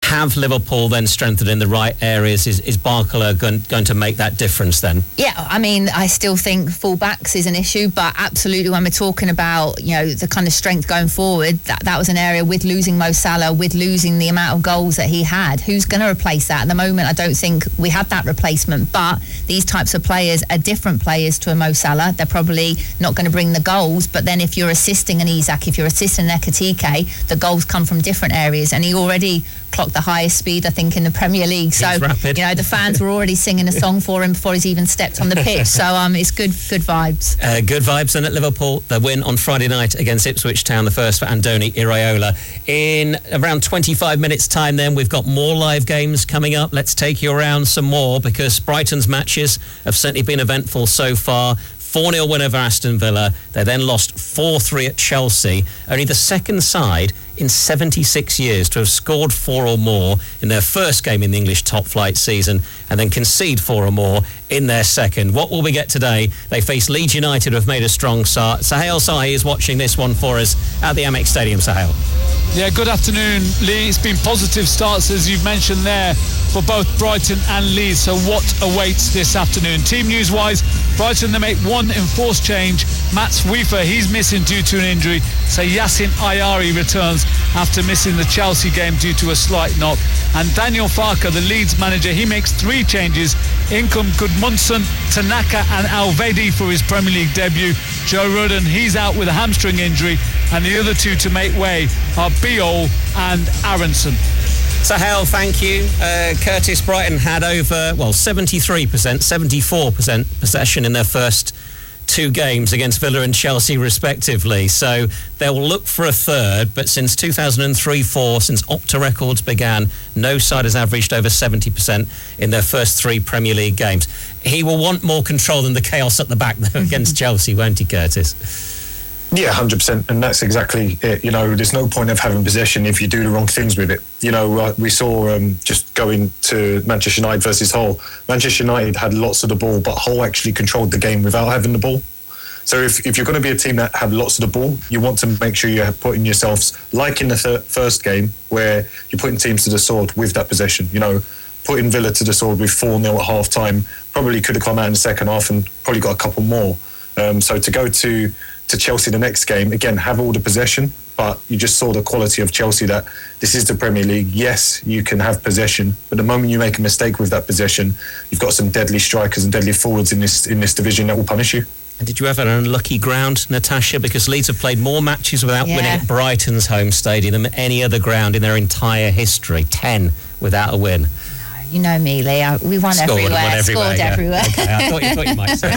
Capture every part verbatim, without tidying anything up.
Have Liverpool then strengthened in the right areas? Is, is Barcola going, going to make that difference then? Yeah, I mean, I still think full-backs is an issue, but absolutely when we're talking about, you know, the kind of strength going forward, that, that was an area with losing Mo Salah, with losing the amount of goals that he had. Who's going to replace that? At the moment, I don't think we have that replacement, but these types of players are different players to a Mo Salah. They're probably not going to bring the goals, but then if you're assisting an Isak, if you're assisting an Ekitike, the goals come from different areas, and he already clocked the highest speed, I think, in the Premier League. So, you know, the fans were already singing a song for him before he's even stepped on the pitch. So, um, it's good, good vibes. Uh, good vibes then at Liverpool. The win on Friday night against Ipswich Town, the first for Andoni Iraola. In around twenty-five minutes' time then, we've got more live games coming up. Let's take you around some more, because Brighton's matches have certainly been eventful so far. four nil win over Aston Villa. They then lost four three at Chelsea. Only the second side in seventy-six years to have scored four or more in their first game in the English top flight season and then concede four or more in their second. What will we get today? They face Leeds United, who have made a strong start. Sahel Sahi is watching this one for us at the Amex Stadium. Sahel. Yeah, good afternoon, Lee. It's been positive starts, as you've mentioned there, for both Brighton and Leeds. So what awaits this afternoon? Team news-wise, Brighton, they make one enforced change. Mats Wiefer, he's missing due to an injury. So Yassin Ayari returns after missing the Chelsea game due to a slight knock. And Daniel Farke, the Leeds manager, he makes three changes. In come Gudmundsson, Tanaka and Alvedi for his Premier League debut. Joe Rodon, he's out with a hamstring injury. And the other two to make way are Biol and Aronson. Sahel, thank you. Uh, Curtis, Brighton had over, well, seventy-three percent, seventy-four percent possession in their first two games against Villa and Chelsea respectively, so they'll look for a third. But since two thousand three four, since Opta Records began, no side has averaged over seventy percent in their first three Premier League games. He will want more control than the chaos at the back though against Chelsea, won't he, Curtis? Yeah, one hundred percent, and that's exactly it. You know, there's no point of having possession if you do the wrong things with it. You know, uh, we saw um, just going to Manchester United versus Hull. Manchester United had lots of the ball, but Hull actually controlled the game without having the ball. So if, if you're going to be a team that have lots of the ball, you want to make sure you're putting yourselves, like in the th- first game, where you're putting teams to the sword with that possession. You know, putting Villa to the sword with four nil at half-time, probably could have come out in the second half and probably got a couple more. Um, so to go to... to Chelsea the next game, again, have all the possession, but you just saw the quality of Chelsea, that this is the Premier League. Yes, you can have possession, but the moment you make a mistake with that possession, you've got some deadly strikers and deadly forwards in this in this division that will punish you. And did you have an unlucky ground, Natasha? Because Leeds have played more matches without yeah. winning at Brighton's home stadium than any other ground in their entire history. Ten without a win. You know me, Lee. We won Scored, everywhere. Won everywhere. Scored yeah. everywhere. Okay, I thought you, thought you might say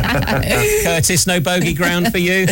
that. Curtis, no bogey ground for you?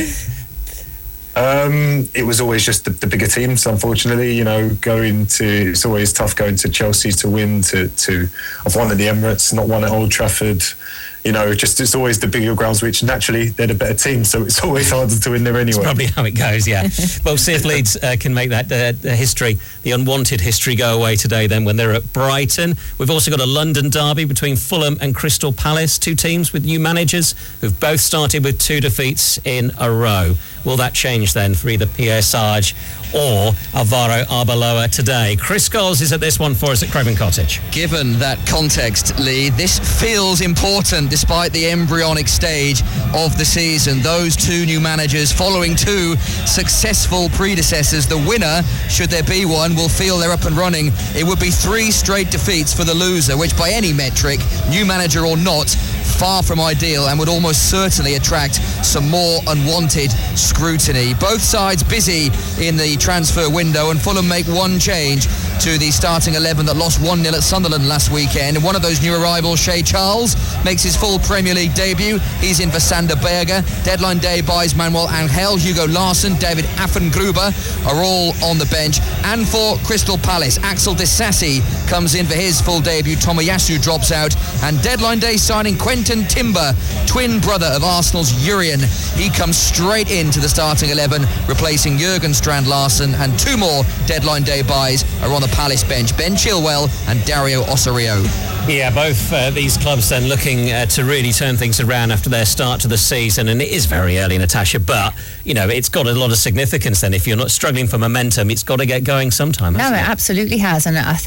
Um, it was always just the, the bigger teams, unfortunately. You know, going to, it's always tough going to Chelsea to win. To, to I've won at the Emirates, not won at Old Trafford. You know, just it's always the bigger grounds, which naturally they're the better team, so it's always harder to win there anyway. That's probably how it goes, yeah. Well, see if Leeds uh, can make that uh, the history, the unwanted history, go away today then when they're at Brighton. We've also got a London derby between Fulham and Crystal Palace, two teams with new managers who've both started with two defeats in a row. Will that change then for either Pierre Sarge or Alvaro Arbeloa today? Chris Scholes is at this one for us at Craven Cottage. Given that context, Lee, this feels important despite the embryonic stage of the season. Those two new managers following two successful predecessors. The winner, should there be one, will feel they're up and running. It would be three straight defeats for the loser, which by any metric, new manager or not, far from ideal and would almost certainly attract some more unwanted scrutiny. Both sides busy in the transfer window, and Fulham make one change to the starting eleven that lost one nil at Sunderland last weekend. And one of those new arrivals, Shea Charles, makes his full Premier League debut. He's in for Sander Berge. Deadline day buys Manuel Angel, Hugo Larsson, David Affengruber are all on the bench. And for Crystal Palace, Axel Disasi comes in for his full debut. Tomoyasu drops out. And deadline day signing Quentin Timber, twin brother of Arsenal's Urian. He comes straight into the starting eleven, replacing Jurgen Strand-Larsen. And two more deadline day buys are on the Palace bench, Ben Chilwell and Dario Osorio. Yeah, both uh, these clubs then looking uh, to really turn things around after their start to the season, and it is very early, Natasha, but, you know, it's got a lot of significance then. If you're not struggling for momentum, it's got to get going sometime, hasn't No, it it? absolutely has, and I think